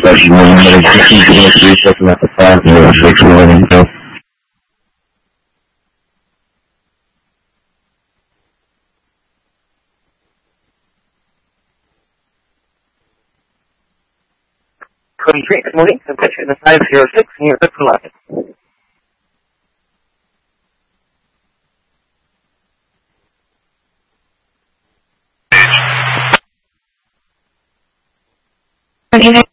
question. When you had a 15 second at the 5, you know, 6 morning, so. Good morning. The question is 506 near the line. Okay.